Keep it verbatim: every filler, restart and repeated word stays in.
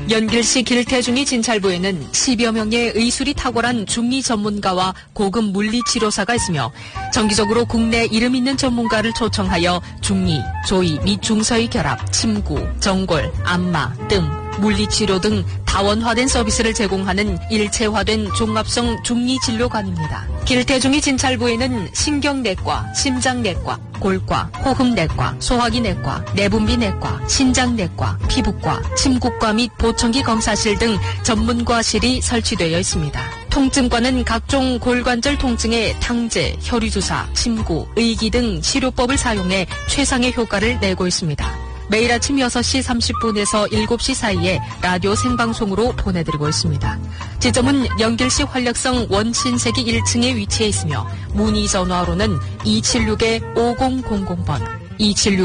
연길시 길태중이 진찰부에는 십여 명의 의술이 탁월한 중이 전문가와 고급 물리치료사가 있으며 정기적으로 국내 이름 있는 전문가를 초청하여 중이, 조이 및 중서의 결합, 침구, 정골, 안마, 뜸, 물리치료 등 다원화된 서비스를 제공하는 일체화된 종합성 중이진료관입니다. 길태중이 진찰부에는 신경내과, 심장내과, 골과, 호흡내과, 소화기내과, 내분비내과, 신장내과, 피부과, 침구과 및 보청기 검사실 등 전문과실이 설치되어 있습니다. 통증과는 각종 골관절 통증의 탕제, 혈유주사, 침구, 의기 등 치료법을 사용해 최상의 효과를 내고 있습니다. 매일 아침 여섯 시 삼십 분에서 일곱 시 사이에 라디오 생방송으로 보내드리고 있습니다. 지점은 연길시 활력성 원신세기 일 층에 위치해 있으며 문의 전화로는 이칠육 오공공공 번, 이칠육